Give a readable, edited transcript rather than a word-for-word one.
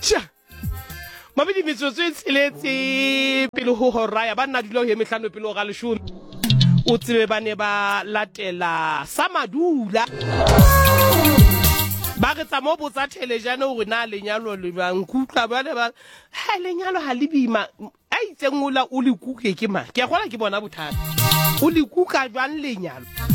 Mabedi metsotso e tsheletse pele ho hora ya banna dilo he mehlano pele ga leshome o tsebe ba ne ba latela Samadula ba re tsa mo botsa telejane hore na lenyalo le bang kutla ba le ba ha lenyalo ha le bima a itseng o le kuke ke ma ke a gola ke bona bothata o le kuka jwang lenyalo